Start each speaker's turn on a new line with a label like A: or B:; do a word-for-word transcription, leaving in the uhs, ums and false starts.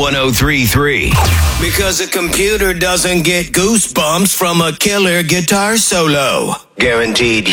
A: one oh three point three.
B: Because a computer doesn't get goosebumps from a killer guitar solo. Guaranteed